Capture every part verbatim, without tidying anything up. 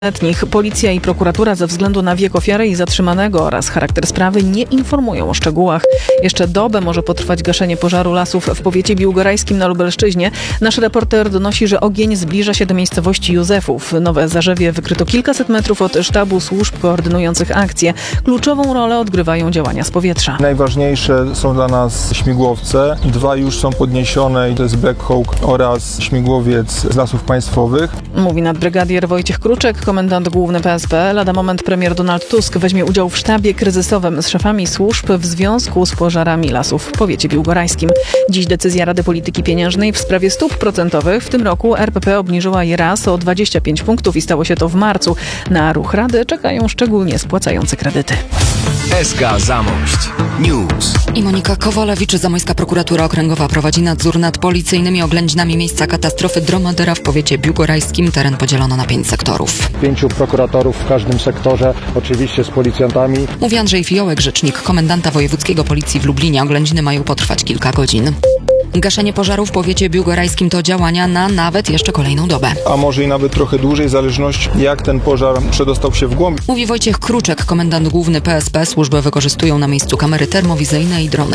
Letnich. Policja i prokuratura ze względu na wiek ofiary i zatrzymanego oraz charakter sprawy nie informują o szczegółach. Jeszcze dobę może potrwać gaszenie pożaru lasów w powiecie biłgorajskim na Lubelszczyźnie. Nasz reporter donosi, że ogień zbliża się do miejscowości Józefów. Nowe Zarzewie wykryto kilkaset metrów od sztabu służb koordynujących akcję. Kluczową rolę odgrywają działania z powietrza. Najważniejsze są dla nas śmigłowce. Dwa już są podniesione i to jest Black Hawk oraz śmigłowiec z Lasów Państwowych. Mówi nadbrygadier Wojciech Kruczek, komendant główny P S P. Lada moment premier Donald Tusk weźmie udział w sztabie kryzysowym z szefami służb w związku z pożarami lasów w powiecie biłgorajskim. Dziś decyzja Rady Polityki Pieniężnej w sprawie stóp procentowych. W tym roku R P P obniżyła je raz o dwadzieścia pięć punktów i stało się to w marcu. Na ruch Rady czekają szczególnie spłacający kredyty. S K Zamość News. I Monika Kowalewicz, Zamojska Prokuratura Okręgowa prowadzi nadzór nad policyjnymi oględzinami miejsca katastrofy Dromadera w powiecie biłgorajskim. Teren podzielono na pięć sektorów. Pięciu prokuratorów w każdym sektorze, oczywiście z policjantami. Mówi Andrzej Fiołek, rzecznik komendanta wojewódzkiego policji w Lublinie. Oględziny mają potrwać kilka godzin. Gaszenie pożaru w powiecie biłgorajskim to działania na nawet jeszcze kolejną dobę. A może i nawet trochę dłużej, w zależności jak ten pożar przedostał się w głąb. Mówi Wojciech Kruczek, komendant główny P S P. Służby wykorzystują na miejscu kamery termowizyjne i drony.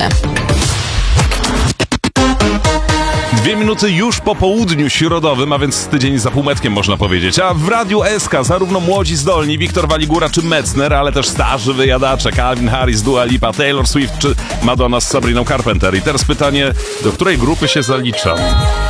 Dwie minuty już po południu środowym, a więc tydzień za półmetkiem można powiedzieć. A w Radiu S K zarówno młodzi zdolni, Wiktor Waligura czy Metzner, ale też starzy wyjadacze, Calvin Harris, Dua Lipa, Taylor Swift czy Madonna z Sabriną Carpenter. I teraz pytanie, do której grupy się zaliczam?